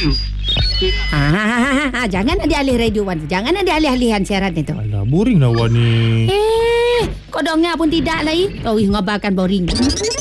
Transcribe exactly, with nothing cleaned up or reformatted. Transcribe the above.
Ah, jangan ada alih radio Wan. Jangan ada alih-alihan siaran itu. Alah, boring lah Wan ni. Eh, kau dengar pun tidak lagi. Oh, ngabarkan boring.